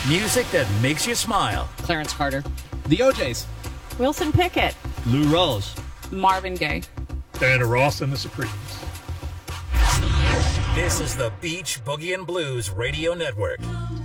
Music that makes you smile. Clarence Carter. The OJs. Wilson Pickett. Lou Rawls. Marvin Gaye. Diana Ross and the Supremes. This is the Beach Boogie and Blues Radio Network.